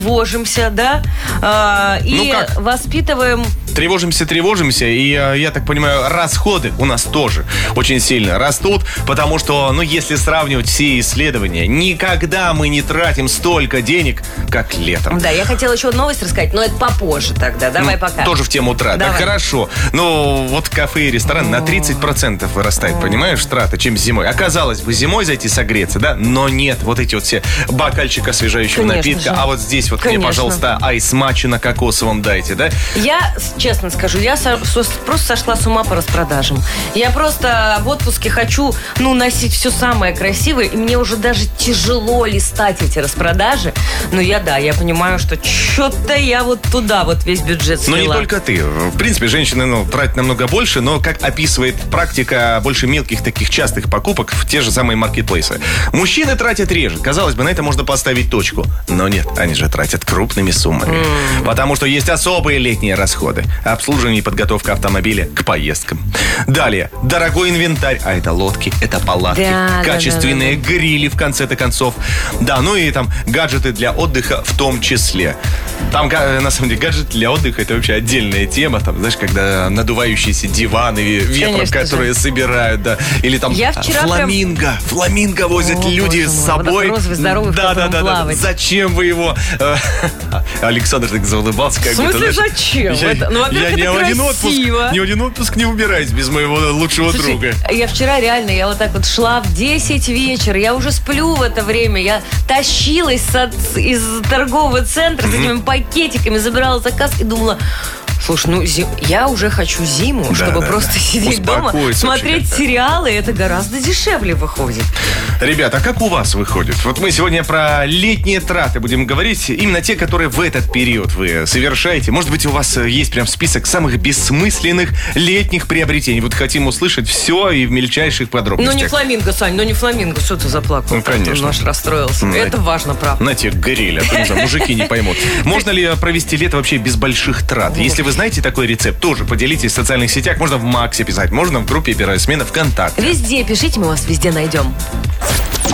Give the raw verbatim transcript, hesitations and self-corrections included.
тревожимся, да, а, и Ну как? воспитываем... Тревожимся, тревожимся, и, э, я так понимаю, расходы у нас тоже очень сильно растут, потому что, ну, если сравнивать все исследования, никогда мы не тратим столько денег, как летом. Да, я хотела еще новость рассказать, но это попозже тогда. Давай Ну, пока. Тоже в тему трат. Давай. Так, хорошо. Ну, вот кафе и ресторан на тридцать процентов вырастает, понимаешь, траты, чем зимой. Оказалось бы, зимой зайти согреться, да? Но нет, вот эти вот все бокальчик освежающего Конечно напитка, же. а вот здесь вот Конечно. мне, пожалуйста, айс-матчу на кокосовом дайте, да? Я, честно скажу, я со- со- просто сошла с ума по распродажам. Я просто в отпуске хочу, ну, носить все самое красивое, и мне уже даже тяжело листать эти распродажи. Но я, да, я понимаю, что что-то я вот туда вот весь бюджет слила. Но не только ты. В принципе, женщины, ну, тратят намного больше, но, как описывает практика, больше мелких таких частых покупок в те же самые маркетплейсы. Мужчины тратят реже. Казалось бы, на это можно поставить точку. Но нет, они же тратят крупными суммами. Mm. Потому что есть особые летние расходы. Обслуживание и подготовка автомобиля к поездкам. Далее, дорогой инвентарь. А это лодки, это палатки, Да, качественные да, да, да. грили, в конце-то концов. Да, ну и там гаджеты для отдыха в том числе. Там, га- на самом деле, гаджет для отдыха — это вообще отдельная тема. Там, знаешь, когда надувающиеся диваны ветром, Конечно которые же. собирают, да. Или там Я вчера фламинго. Фламинго возят О, люди боже с мой, собой. водопровод здоровый, в да, да, котором да, да. плавать. Зачем вы его? э, Александр так заулыбался. Как В смысле, будто, знаешь, зачем? Я, Это- ну, во-первых, я ни это в один красиво. отпуск, ни в один отпуск не убираюсь без моего лучшего Слушай, друга. я вчера реально, я вот так вот шла в десять вечера, я уже сплю в это время, я тащилась с от- из торгового центра с этими пакетиками, забирала заказ и думала... Слушай, ну зи- я уже хочу зиму, Да, чтобы да, просто да. сидеть дома, Успокоиться смотреть вообще. сериалы, это гораздо дешевле выходит. Ребята, а как у вас выходит? Вот мы сегодня про летние траты будем говорить. Именно те, которые в этот период вы совершаете. Может быть, у вас есть прям список самых бессмысленных летних приобретений. Вот хотим услышать все и в мельчайших Ну подробностях. не фламинго, Сань, ну не фламинго, что ты заплакал? Ну, конечно. Наш расстроился. Ну, это важно, правда. На тех гриль, а то, не знаю, мужики не поймут. Можно ли провести лето вообще без больших трат? Если вы знаете такой рецепт, тоже поделитесь в социальных сетях. Можно в Максе писать, можно в группе «Первая смена» ВКонтакте. Везде пишите, мы вас везде найдем.